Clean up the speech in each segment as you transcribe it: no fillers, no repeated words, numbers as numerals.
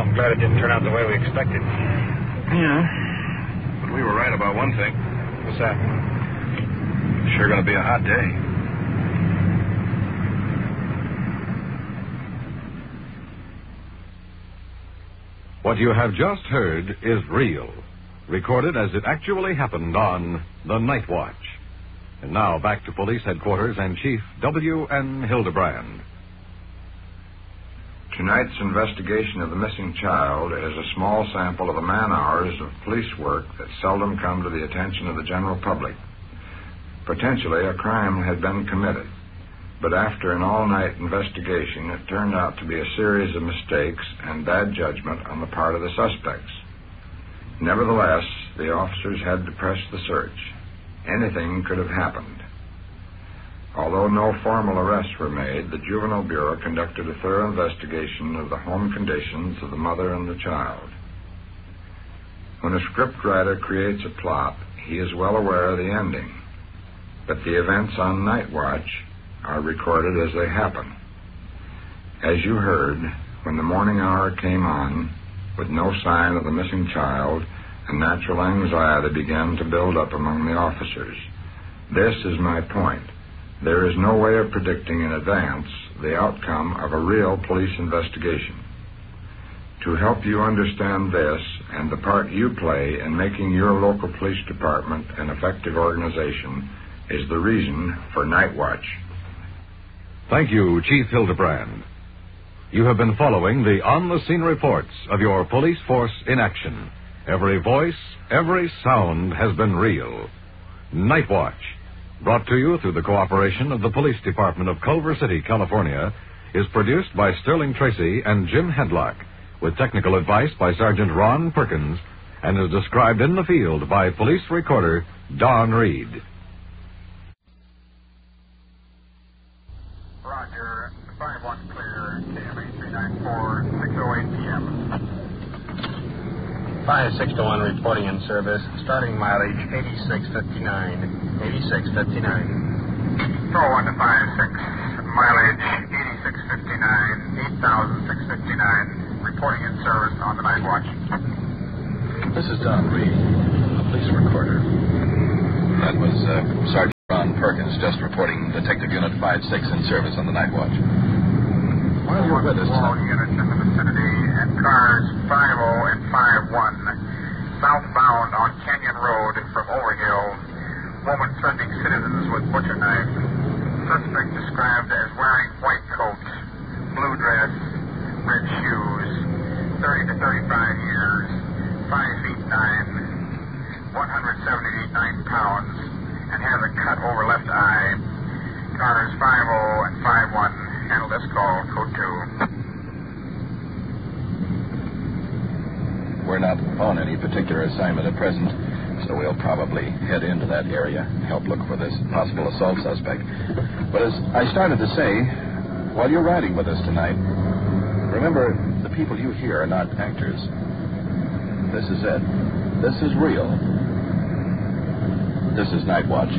I'm glad it didn't turn out the way we expected. Yeah. But we were right about one thing. What's that? Sure going to be a hot day. What you have just heard is real, recorded as it actually happened on The Night Watch. And now back to Police Headquarters and Chief W.N. Hildebrand. Tonight's investigation of the missing child is a small sample of the man-hours of police work that seldom come to the attention of the general public. Potentially, a crime had been committed, but after an all-night investigation, it turned out to be a series of mistakes and bad judgment on the part of the suspects. Nevertheless, the officers had to press the search. Anything could have happened. Although no formal arrests were made, the Juvenile Bureau conducted a thorough investigation of the home conditions of the mother and the child. When a scriptwriter creates a plot, he is well aware of the ending. But the events on Night Watch are recorded as they happen. As you heard, when the morning hour came on, with no sign of the missing child, a natural anxiety began to build up among the officers. This is my point. There is no way of predicting in advance the outcome of a real police investigation. To help you understand this and the part you play in making your local police department an effective organization is the reason for Night Watch. Thank you, Chief Hildebrand. You have been following the on-the-scene reports of your police force in action. Every voice, every sound has been real. Night Watch, brought to you through the cooperation of the Police Department of Culver City, California, is produced by Sterling Tracy and Jim Hedlock, with technical advice by Sergeant Ron Perkins, and is described in the field by police recorder Don Reed. Roger. 5-1 clear. KMA 394, 6:08 p.m. 56-1 reporting in service. Starting mileage 8659. 8659. Control 1 to 56. Mileage 8659. 8,659. Reporting in service on the Night Watch. This is Don Reed, the police recorder. That was Sergeant Ron Perkins, just reporting Detective Unit 5-6 in service on the Night Watch. While you're with us all units in the vicinity and cars 50 and 51 southbound on Canyon Road from Overhill. Woman threatening citizens with butcher knife. Suspect described as wearing white coat, blue dress, red shoes, 30 to 35 years, 5 feet 9, 179 pounds, and has a cut over left eye. Cars 50 and 51. Handle this call, code 2. We're not on any particular assignment at present, so we'll probably head into that area, help look for this possible assault suspect. But as I started to say, while you're riding with us tonight, remember, the people you hear are not actors. This is it. This is real. This is Night Watch.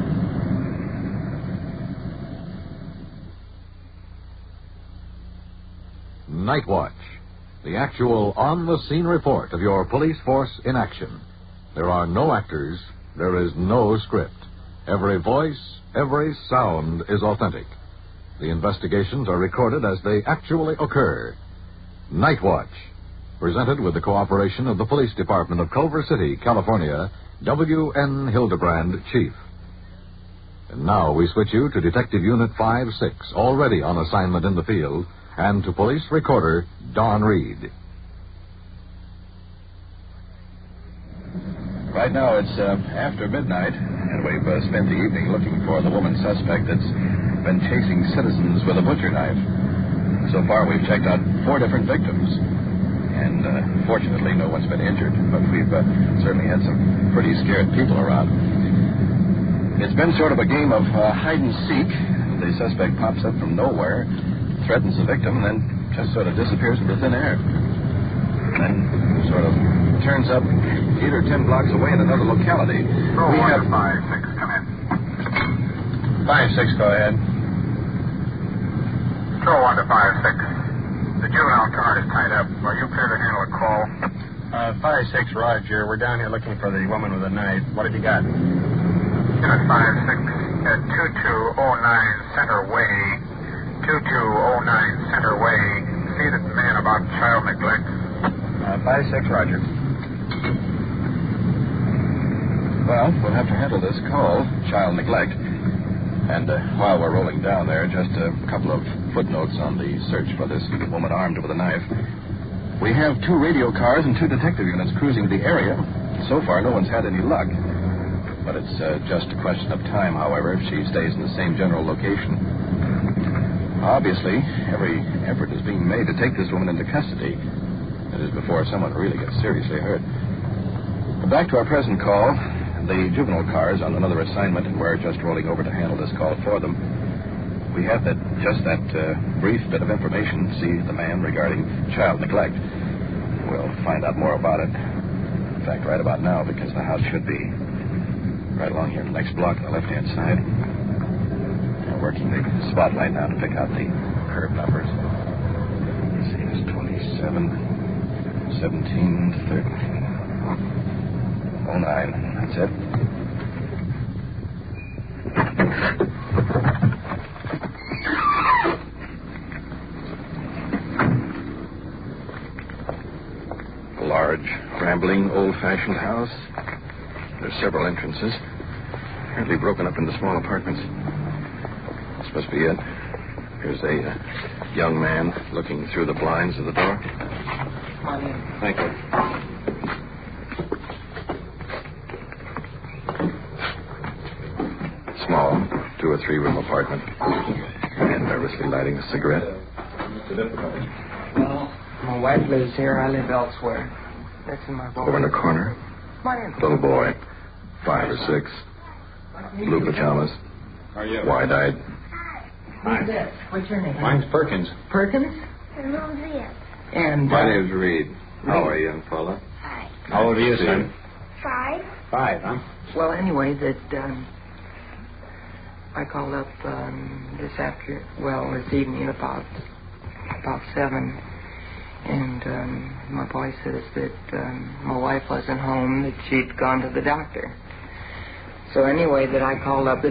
Night Watch, the actual on-the-scene report of your police force in action. There are no actors. There is no script. Every voice, every sound is authentic. The investigations are recorded as they actually occur. Night Watch, presented with the cooperation of the Police Department of Culver City, California, W.N. Hildebrand, Chief. And now we switch you to Detective Unit 5-6, already on assignment in the field, and to police recorder Don Reed. Right now it's after midnight, and we've spent the evening looking for the woman suspect that's been chasing citizens with a butcher knife. So far we've checked out 4 different victims, and fortunately no one's been injured, but we've certainly had some pretty scared people around. It's been sort of a game of hide and seek. The suspect pops up from nowhere, threatens the victim, and then just sort of disappears into thin air. Then sort of turns up 8 or 10 blocks away in another locality. Control 1 to 5-6, come in. 5-6, go ahead. Control 1 to 5-6. The juvenile car is tied up. Are you clear to handle 5-6, Roger. We're down here looking for the woman with the knife. What have you got? Unit 5-6 at 2209 Center Way. 2209 Center Way. See the man about child neglect. 5-6, Roger. Well, we'll have to handle this call, child neglect. And while we're rolling down there, just a couple of footnotes on the search for this woman armed with a knife. We have 2 radio cars and 2 detective units cruising the area. So far, no one's had any luck. But it's just a question of time, however, if she stays in the same general location. Obviously, every effort is being made to take this woman into custody. That is, before someone really gets seriously hurt. Back to our present call. The juvenile cars on another assignment, and we're just rolling over to handle this call for them. We have that brief bit of information, see the man regarding child neglect. We'll find out more about it. In fact, right about now, because the house should be right along here in the next block on the left-hand side. We're working the spotlight now to pick out the curb numbers. Let's see, it's 27, 17, 13. 09. That's it. A large, rambling, old-fashioned house. There's several entrances, apparently broken up into small apartments. This must be it. Here's a young man looking through the blinds of the door. Come in. Thank you. Small, 2 or 3 room apartment. Man nervously lighting a cigarette. Well, my wife lives here. I live elsewhere. That's in my vault. Over in the corner, little boy, 5 or 6, blue pajamas, wide-eyed. Who's this? What's your name? Mine's Perkins. Perkins? And mom's here. And My name's Reed. How are you, young fella? Hi. How old are you, son? 5. 5, huh? well, anyway, that I called up this evening about 7, and my boy says that my wife wasn't home, that she'd gone to the doctor. So anyway, that I called up the